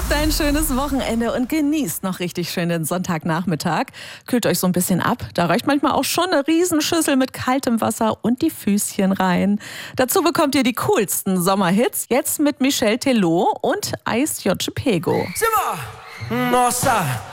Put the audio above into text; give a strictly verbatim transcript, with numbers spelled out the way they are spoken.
Habt ein schönes Wochenende und genießt noch richtig schön den Sonntagnachmittag. Kühlt euch so ein bisschen ab. Da reicht manchmal auch schon eine Riesenschüssel mit kaltem Wasser und die Füßchen rein. Dazu bekommt ihr die coolsten Sommerhits. Jetzt mit Michel Teló und Ice Joce Pego. Nossa!